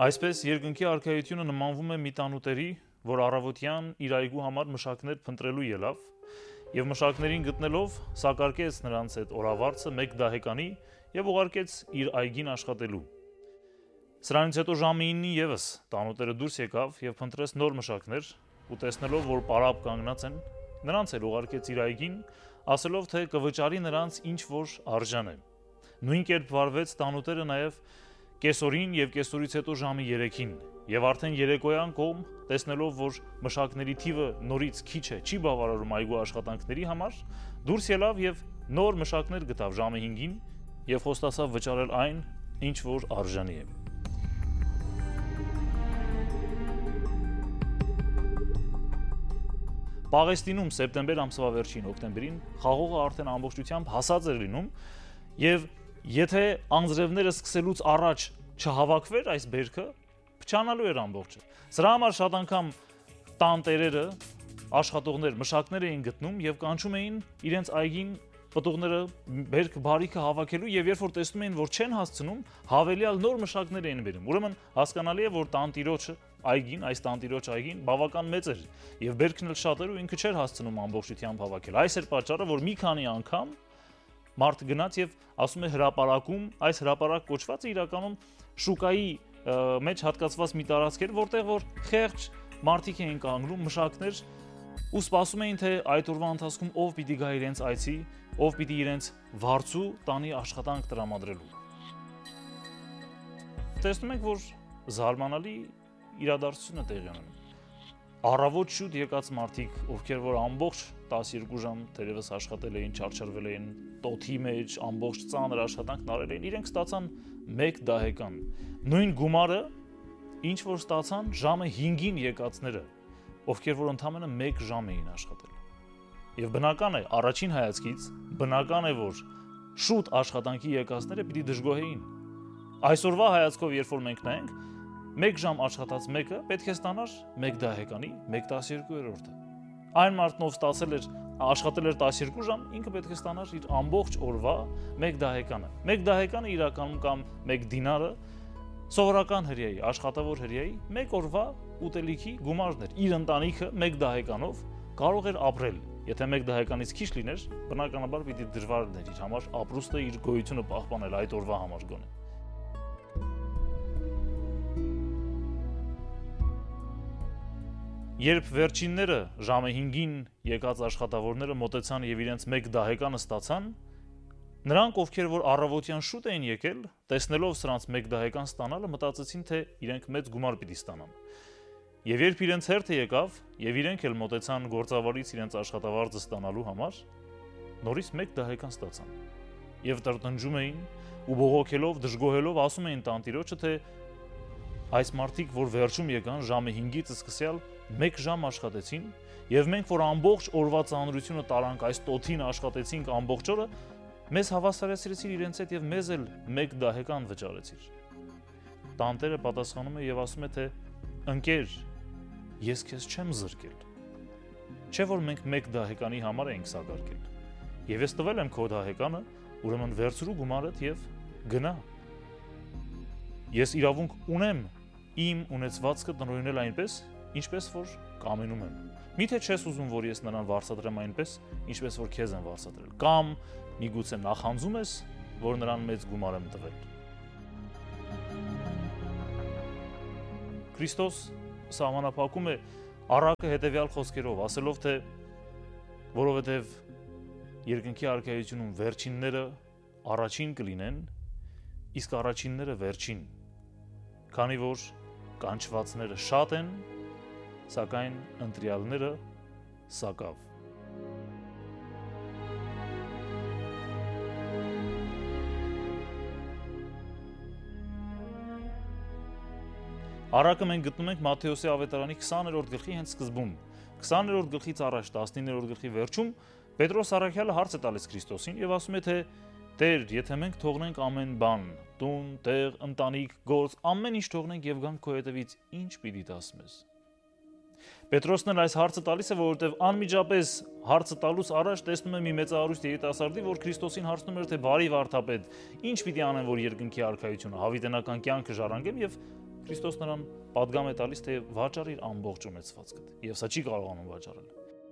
Այսպես երկնքի արքայությունը նմանվում է մի տանուտերի, որ առավոտյան իր այգու համար մշակներ փնտրելու ելավ, եւ մշակներին գտնելով սակարկեց նրանց հետ օրավարձը մեկ դահեկանի եւ ուղարկեց իր այգին աշխատելու։ Սրանից հետո ժամը 9-ին եւս տանուտերը դուրս եկավ եւ փնտրեց նոր մշակներ, ու տեսնելով, որ պարապ կանգնած են, նրանց էլ ուղարկեց իր այգին, ասելով, թե կվճարի նրանց ինչ որ արժան է։ Նույն կերպ վարվեց տանուտերը նաեւ կեսօրին եւ կեսօրից հետո ժամը 3-ին, եւ արդեն երեկոյան կողմ, տեսնելով, որ մշակների թիվը նորից քիչ է, չի բավարարում այգու աշխատանքների համար, դուրս ելավ եւ նոր մշակներ գտավ ժամը 5-ին եւ խոստացավ վճարել այն, ինչ որ արժանի է։ Պաղեստինում սեպտեմբեր ամսվա վերջին հոկտեմբերին խաղողը արդեն ամբողջությամբ հասած էր լինում եւ եթե անձրևները սկսելուց առաջ չհավաքվեր այս բերքը, փչանալու էր ամբողջը։ Սրա համար շատ անգամ տան տերերը, աշխատողներ, մշակներ էին գտնում եւ կանչում էին իրենց այգին պտուղները բերք բարիքը հավաքելու եւ երբ որ տեսնում էին, որ չեն հասցնում, հավելյալ նոր մշակներ էին բերում։ Ուրեմն հասկանալի է, որ տանտիրոջը այգին, այս տանտիրոջ այգին բավական մեծ էր եւ բերքն էլ շատ էր ու ինքը չէր հասցնում ամբողջությամբ հավաքել։ Այս էր պատճառը, որ մի քանի անգամ մարդ գնաց եւ ասում է հրապարակում, այս հրապարակ կոչվածը իրականում շուկայի մեջ հատկացված մի տարածք էր, որտեղ որ խեղճ մարդիկ էին կանգնում, մշակներ ու սպասում էին, թե այդ օրվա ընթացքում ով պիտի գա իրենց այցի, ով պիտի իրենց վարձու տանի աշխատանք տրամադրելու։ Տեսնում ենք, որ զարմանալի իրադարձություն է տեղի ունենում։ Առավոտ շուտ եկած մարդիկ, ովքեր որ ամբողջ 12 ժամ դերևս աշխատել էին, չարչարվել էին տոթի մեջ, ամբողջ ծանր աշխատանքն արել էին, իրենք ստացան 1 դահեկան։ Նույն գումարը, ինչ որ ստացան ժամը 5-ին եկածները, ովքեր որ ընդամենը 1 ժամ էին աշխատել։ Եվ բնական է, առաջին հայացքից բնական է, որ շուտ աշխատանքի եկածները պիտի դժգոհեին։ Այսօրվա հայացքով, երբ որ մենք նայենք, 1 ժամ աշխատած մեկը պետք է ստանար 1 դահեկանի 1/12-ը։ Այն մարդն, ով ստացել էր աշխատել էր 12 ժամ, ինքը պետք է ստանար իր ամբողջ օրվա 1 դահեկանը։ 1 դահեկանը իրականում կամ 1 դինարը սովորական հրեայի, աշխատավոր հրեայի 1 օրվա ուտելիքի գումարն էր։ Իր ընտանիքը 1 դահեկանով կարող էր ապրել։ Եթե 1 դահեկանից քիչ լիներ, բնականաբար պիտի դժվար լիներ իր համար ապրուստը, իր գոյությունը պահպանել այդ օրվա համար գոնե։ Երբ վերջինները ժամը 5-ին եկած աշխատավորները մոտեցան եւ իրենց 1 դահեկանը ստացան, նրանք, ովքեր որ առավոտյան շուտ էին եկել, տեսնելով սրանց 1 դահեկան ստանալը, մտածեցին, թե իրենք մեծ գումար պիտի ստանան։ Եվ երբ իրենց հերթը եկավ, եւ իրենք էլ մոտեցան գործավարից իրենց աշխատավարձը ստանալու համար, նորից 1 դահեկան ստացան։ Եվ տրտնջում էին ու բողոքելով, դժգոհելով ասում էին տանտիրոջը, թե այս մարդիկ, որ վերջում եկան ժամը 5-ից սկսյալ 1 ժամ աշխատեցին, եւ մենք, որ ամբողջ օրվա ծանրությունը տարանք, այս տոթին աշխատեցինք ամբողջ օրը, մեզ հավասարեցրեցիր իրենց հետ եւ մեզ էլ 1 դահեկան վճարեցիր։ Տանտերը պատասխանում է եւ ասում է, թե ընկեր, ես քեզ չեմ զրկել։ Չէ՞ որ մենք 1 դահեկանի համար ենք սակարկել։ Եվ ես տվել եմ քո դահեկանը, ուրեմն վերցրու գումարդ եւ գնա։ Ես իրավունք ունեմ իմ ունեցվածքը տնօրինել այնպես, ինչպես որ կամենում եմ։ Միթե չես ուզում, որ ես նրան վարձատրեմ այնպես, ինչպես որ քեզ եմ վարձատրել, կամ միգուցե նախանձում ես, որ նրան մեծ գումար եմ տվել։ Քրիստոս սահմանափակում է առակը հետևյալ խոսքերով, ասելով, թե որովհետև երկնքի արքայությունում վերջինները առաջին կլինեն, իսկ առաջինները վերջին, քանի որ կանչվածները շատ են, սակայն ընտրյալները սակավ։ Առակը մենք գտնում ենք Մատթեոսի ավետարանի 20-րդ գլխի հենց սկզբում։ 20-րդ գլխից առաջ 19-րդ գլխի վերջում Պետրոս առաքյալը հարց է տալիս Քրիստոսին եւ ասում է, թե Տեր, եթե մենք թողնենք ամեն բան, տուն, տեղ, ընտանիք, գործ, ամեն ինչ թողնենք եւ գանք քո հետևից, ինչ պիտի տաս մեզ։ Պետրոսն էլ այս հարցը տալիս է, որովհետեւ անմիջապես հարցը տալուց առաջ տեսնում է մի մեծահարուստ երիտասարդի, որ Քրիստոսին հարցնում էր, թե բարի վարդապետ, ինչ պիտի անեմ, որ երկնքի արքայությունը, հավիտենական կյանքը ժառանգեմ եւ Քրիստոս նրան պատգամ է տալիս, թե վաճառիր ամբողջ ունեցվածքդ, եւ սա չի կարողանում վաճառել։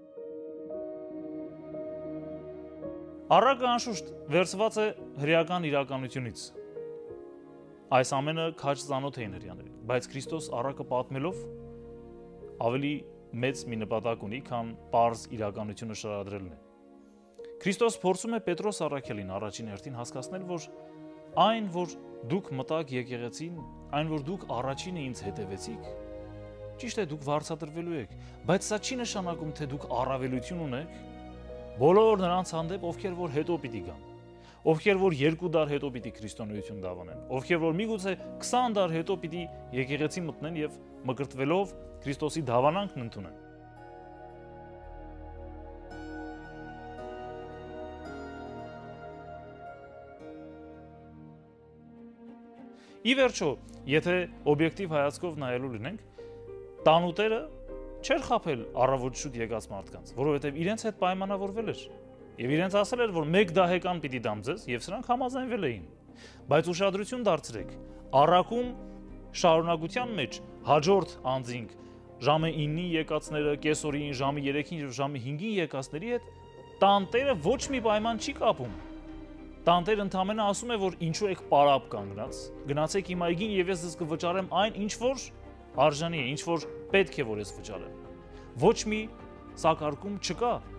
Առակը անշուշտ վերցված է հրեական իրականությունից։ Այս ամենը քաջ ծանոթ էին հրեաներին, բայց Քրիստոս առակը պատմելով ավելի մեծ մի նպատակ ունի, քան պարզ իրականությունը շարադրելն է։ Քրիստոս փորձում է Պետրոս առաքյալին առաջին հերթին հասկացնել, որ այն, որ դուք մտաք եկեղեցին, այն, որ դուք առաջինը ինձ հետևեցիք, ճիշտ է, դուք վարձատրվելու եք, բայց սա չի նշանակում, թե դուք առավելություն ունեք բոլոր նրանց հանդեպ, ովքեր որ հետո պիտի գան, ովքեր որ 2 դար հետո պիտի քրիստոնեություն դավանեն, ովքեր որ միգուցե 20 դար հետո պիտի եկեղեցի մտնեն եւ մկրտվելով Քրիստոսի դավանանքն ընդունեն։ Ի վերջո, եթե օբյեկտիվ հայացքով նայելու լինենք, տանուտերը չէր խաբել առավոտ շուտ եկած մարդկանց, որովհետև իրենց հետ պայմանավորվել էր եւ իրենց ասել էր, որ 1 դահեկան պիտի դամ ձեզ եւ սրանք համաձայնվել էին։ Բայց ուշադրություն դարձրեք, առաքում շարունակության մեջ հաջորդ անձինք ժամը 9-ի եկածները, կեսօրին, ժամը 3-ին եւ ժամը 5-ին եկածների հետ տանտերը ոչ մի պայման չի կապում։ Տանտերը ընդամենը ասում է, որ ինչու եք պարապ կանգնած, գնացեք իմ այգին եւ ես ձեզ կվճարեմ այն, ինչ որ արժանի է, ինչ որ պետք է որ ես վճարեմ։ Ոչ մի սակարկում չկա